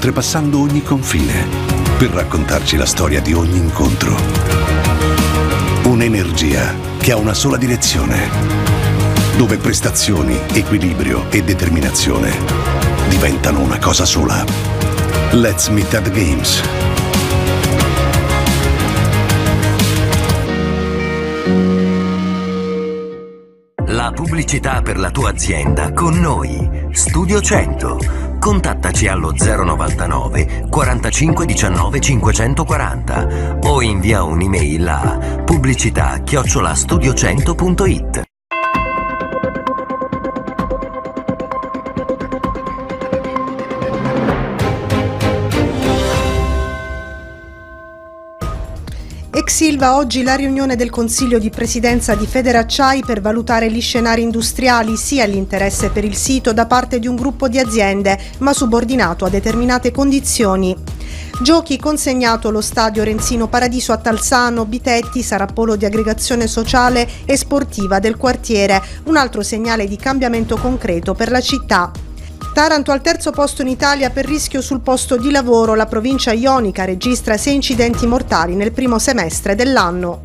oltrepassando ogni confine, per raccontarci la storia di ogni incontro. Un'energia che ha una sola direzione, dove prestazioni, equilibrio e determinazione diventano una cosa sola. Let's meet at the Games. La pubblicità per la tua azienda con noi. Studio 100. Contattaci allo 099 45 19 540 o invia un'email a pubblicità@studio100.it. Ex Ilva, oggi la riunione del Consiglio di Presidenza di Federacciai per valutare gli scenari industriali, sia l'interesse per il sito da parte di un gruppo di aziende, ma subordinato a determinate condizioni. Giochi, consegnato lo stadio Renzino Paradiso a Talsano, Bitetti sarà polo di aggregazione sociale e sportiva del quartiere, un altro segnale di cambiamento concreto per la città. Taranto al terzo posto in Italia per rischio sul posto di lavoro, la provincia ionica registra 6 incidenti mortali nel primo semestre dell'anno.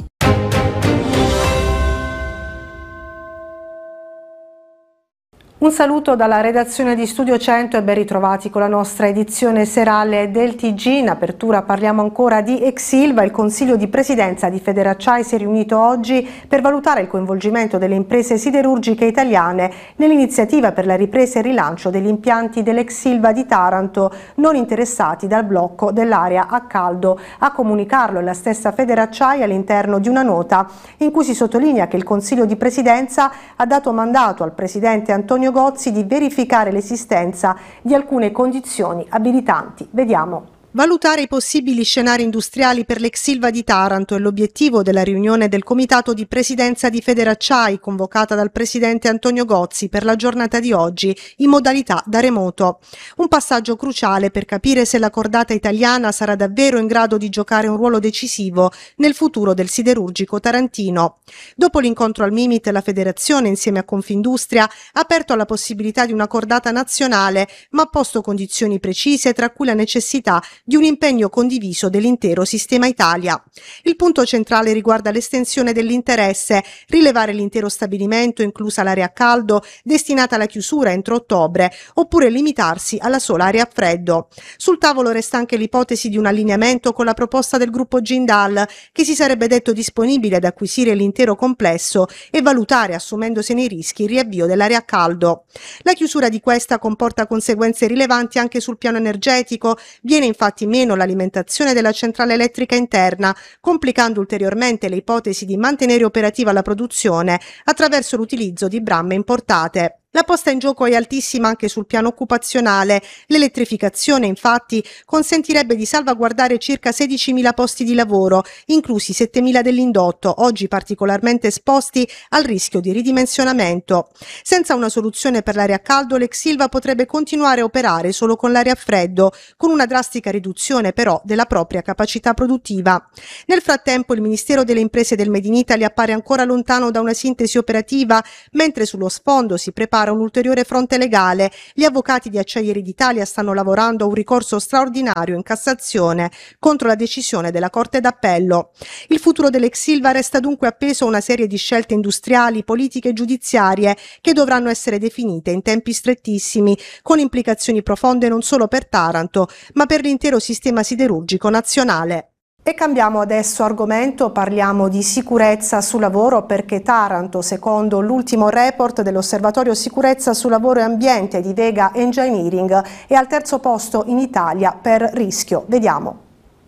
Un saluto dalla redazione di Studio 100 e ben ritrovati con la nostra edizione serale del TG. In apertura parliamo ancora di Ex Ilva. Il Consiglio di Presidenza di Federacciai si è riunito oggi per valutare il coinvolgimento delle imprese siderurgiche italiane nell'iniziativa per la ripresa e rilancio degli impianti dell'Ex Ilva di Taranto non interessati dal blocco dell'area a caldo. A comunicarlo è la stessa Federacciai all'interno di una nota in cui si sottolinea che il Consiglio di Presidenza ha dato mandato al Presidente Antonio Gozzi di verificare l'esistenza di alcune condizioni abilitanti. Vediamo. Valutare i possibili scenari industriali per l'ex Ilva di Taranto è l'obiettivo della riunione del Comitato di Presidenza di Federacciai, convocata dal Presidente Antonio Gozzi per la giornata di oggi in modalità da remoto. Un passaggio cruciale per capire se la cordata italiana sarà davvero in grado di giocare un ruolo decisivo nel futuro del siderurgico tarantino. Dopo l'incontro al Mimit, la Federazione, insieme a Confindustria, ha aperto alla possibilità di una cordata nazionale, ma ha posto condizioni precise, tra cui la necessità di un impegno condiviso dell'intero sistema Italia. Il punto centrale riguarda l'estensione dell'interesse, rilevare l'intero stabilimento, inclusa l'area a caldo, destinata alla chiusura entro ottobre, oppure limitarsi alla sola area a freddo. Sul tavolo resta anche l'ipotesi di un allineamento con la proposta del gruppo Jindal, che si sarebbe detto disponibile ad acquisire l'intero complesso e valutare, assumendosene i rischi, il riavvio dell'area a caldo. La chiusura di questa comporta conseguenze rilevanti anche sul piano energetico, viene infatti meno l'alimentazione della centrale elettrica interna, complicando ulteriormente le ipotesi di mantenere operativa la produzione attraverso l'utilizzo di bramme importate. La posta in gioco è altissima anche sul piano occupazionale. L'elettrificazione, infatti, consentirebbe di salvaguardare circa 16.000 posti di lavoro, inclusi 7.000 dell'indotto, oggi particolarmente esposti al rischio di ridimensionamento. Senza una soluzione per l'area a caldo, l'ex Ilva potrebbe continuare a operare solo con l'area a freddo, con una drastica riduzione però della propria capacità produttiva. Nel frattempo il Ministero delle Imprese del Made in Italy appare ancora lontano da una sintesi operativa, mentre sullo sfondo si prepara un ulteriore fronte legale. Gli avvocati di Acciaieri d'Italia stanno lavorando a un ricorso straordinario in Cassazione contro la decisione della Corte d'Appello. Il futuro dell'ex Ilva resta dunque appeso a una serie di scelte industriali, politiche e giudiziarie che dovranno essere definite in tempi strettissimi, con implicazioni profonde non solo per Taranto, ma per l'intero sistema siderurgico nazionale. E cambiamo adesso argomento, parliamo di sicurezza sul lavoro, perché Taranto, secondo l'ultimo report dell'Osservatorio Sicurezza sul Lavoro e Ambiente di Vega Engineering, è al terzo posto in Italia per rischio. Vediamo.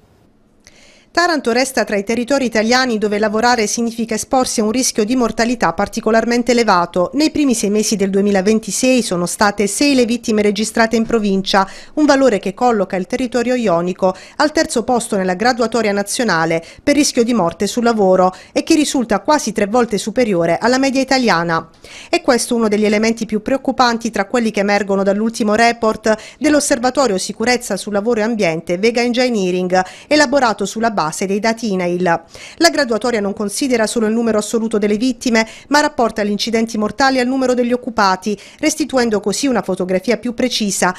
Taranto resta tra i territori italiani dove lavorare significa esporsi a un rischio di mortalità particolarmente elevato. Nei primi 6 mesi del 2026 sono state 6 le vittime registrate in provincia, un valore che colloca il territorio ionico al terzo posto nella graduatoria nazionale per rischio di morte sul lavoro e che risulta quasi 3 volte superiore alla media italiana. È questo uno degli elementi più preoccupanti tra quelli che emergono dall'ultimo report dell'Osservatorio Sicurezza sul Lavoro e Ambiente Vega Engineering, elaborato sulla base dei dati INAIL. La graduatoria non considera solo il numero assoluto delle vittime, ma rapporta gli incidenti mortali al numero degli occupati, restituendo così una fotografia più precisa